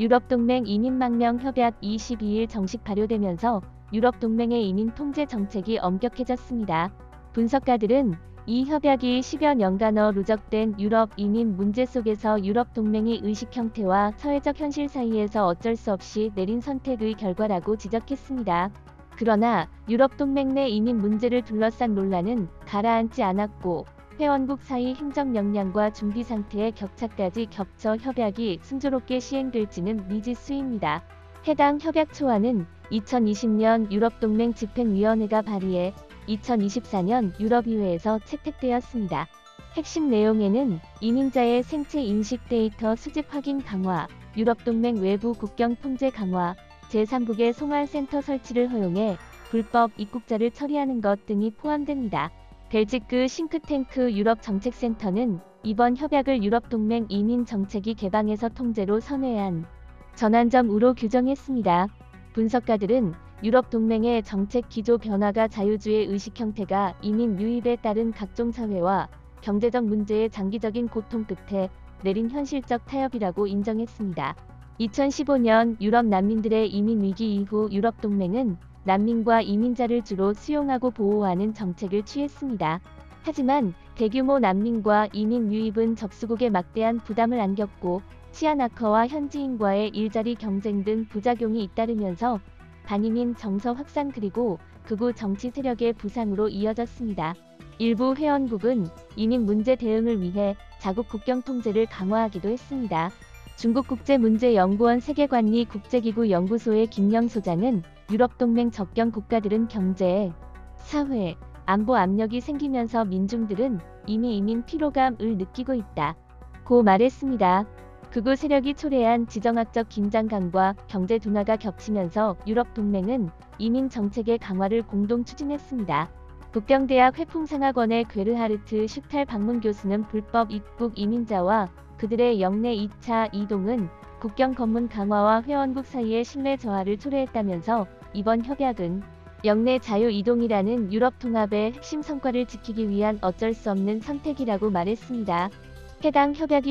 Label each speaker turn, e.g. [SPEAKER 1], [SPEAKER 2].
[SPEAKER 1] 유럽동맹 이민망명 협약 22일 정식 발효되면서 유럽동맹의 이민 통제 정책이 엄격해졌습니다. 분석가들은 이 협약이 10여 년간어 누적된 유럽 이민 문제 속에서 유럽동맹의 의식 형태와 사회적 현실 사이에서 어쩔 수 없이 내린 선택의 결과라고 지적했습니다. 그러나 유럽동맹 내 이민 문제를 둘러싼 논란은 가라앉지 않았고 회원국 사이 행정 역량과 준비 상태의 격차까지 겹쳐 협약이 순조롭게 시행될지는 미지수입니다. 해당 협약 초안은 2020년 유럽동맹 집행위원회가 발의해 2024년 유럽의회에서 채택되었습니다. 핵심 내용에는 이민자의 생체 인식 데이터 수집 확인 강화, 유럽동맹 외부 국경 통제 강화, 제3국의 송환센터 설치를 허용해 불법 입국자를 처리하는 것 등이 포함됩니다. 벨지크 싱크탱크 유럽정책센터는 이번 협약을 유럽동맹 이민 정책이 개방에서 통제로 선회한 전환점으로 규정했습니다. 분석가들은 유럽동맹의 정책 기조 변화가 자유주의 의식 형태가 이민 유입에 따른 각종 사회와 경제적 문제의 장기적인 고통 끝에 내린 현실적 타협이라고 인정했습니다. 2015년 유럽 난민들의 이민 위기 이후 유럽동맹은 난민과 이민자를 주로 수용하고 보호하는 정책을 취했습니다. 하지만 대규모 난민과 이민 유입은 접수국에 막대한 부담을 안겼고 치안 악화와 현지인과의 일자리 경쟁 등 부작용이 잇따르면서 반이민 정서 확산 그리고 극우 정치 세력의 부상으로 이어졌습니다. 일부 회원국은 이민 문제 대응을 위해 자국 국경 통제를 강화하기도 했습니다. 중국국제문제연구원 세계관리 국제기구 연구소의 김영 소장은 유럽동맹 접경 국가들은 경제, 사회, 안보 압력이 생기면서 민중들은 이미 이민 피로감을 느끼고 있다고 말했습니다. 극우 세력이 초래한 지정학적 긴장감과 경제 둔화가 겹치면서 유럽동맹은 이민 정책의 강화를 공동 추진했습니다. 북경대학 회풍상학원의 괴르하르트 슈탈 방문 교수는 불법 입국 이민자와 그들의 영내 2차 이동은 국경 검문 강화와 회원국 사이의 신뢰 저하를 초래했다면서 이번 협약은 영내 자유 이동이라는 유럽 통합의 핵심 성과를 지키기 위한 어쩔 수 없는 선택이라고 말했습니다. 해당 협약이